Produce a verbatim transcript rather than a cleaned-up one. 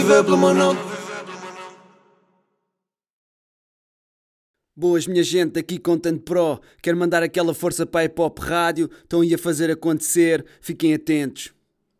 pelo meu nome. Boas, minha gente, aqui Content Pro. Quero mandar aquela força para a Hip Hop Rádio. Estão aí a fazer acontecer. Fiquem atentos.